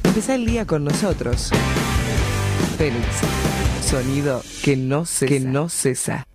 Empezá el día con nosotros. Fénix, sonido que no cesa.